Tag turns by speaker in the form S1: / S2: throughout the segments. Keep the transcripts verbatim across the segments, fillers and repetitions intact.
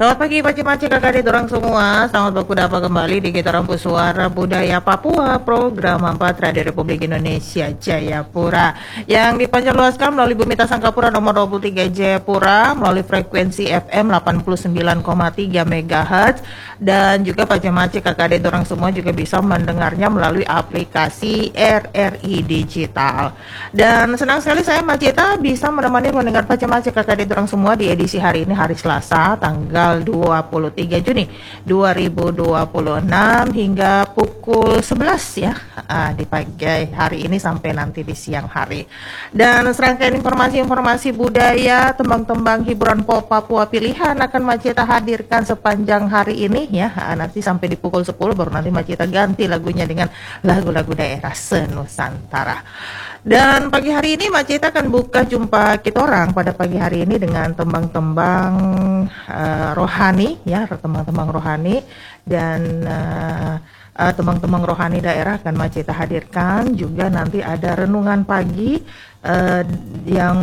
S1: Selamat pagi Paci-Paci kakak adik orang semua. Selamat berkuda kembali di Getaran Suara Budaya Papua, program empat Radio Republik Indonesia Jayapura, yang dipancarluaskan melalui Bumi Sangkapura nomor dua puluh tiga Jayapura melalui frekuensi F M delapan puluh sembilan koma tiga megahertz, dan juga Paci-Paci kakak adik orang semua juga bisa mendengarnya melalui aplikasi R R I Digital. Dan senang sekali saya Macita bisa menemani mendengar Paci-Paci kakak adik orang semua di edisi hari ini, hari Selasa tanggal dua puluh tiga Juni dua ribu dua puluh enam hingga pukul sebelas ya, uh, di pagi hari ini sampai nanti di siang hari. Dan serangkaian informasi-informasi budaya, tembang-tembang hiburan pop Papua pilihan akan Macita hadirkan sepanjang hari ini ya. Uh, nanti sampai di pukul sepuluh baru nanti Macita ganti lagunya dengan lagu-lagu daerah senusantara. Dan pagi hari ini Macita akan buka jumpa kita orang pada pagi hari ini dengan tembang-tembang uh, rohani ya, tembang-tembang rohani, dan uh, uh, tembang-tembang rohani daerah akan Macita hadirkan. Juga nanti ada renungan pagi uh, yang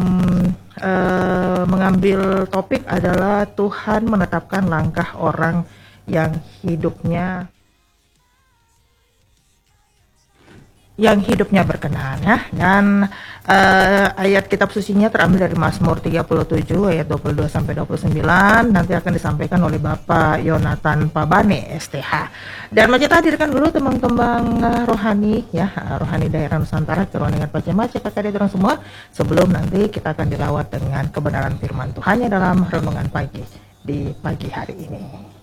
S1: uh, mengambil topik adalah Tuhan menetapkan langkah orang yang hidupnya yang hidupnya berkenan ya. Dan uh, ayat kitab sucinya terambil dari Mazmur tiga puluh tujuh ayat dua puluh dua sampai dua puluh sembilan, nanti akan disampaikan oleh Bapak Yonatan Pabane S T H. Dan Macita hadirkan dulu tembang-tembang uh, rohani ya, uh, rohani daerah Nusantara, keroningan Paci-Paci kakak adik orang semua, sebelum nanti kita akan dilawat dengan kebenaran firman Tuhannya dalam renungan pagi di pagi hari ini.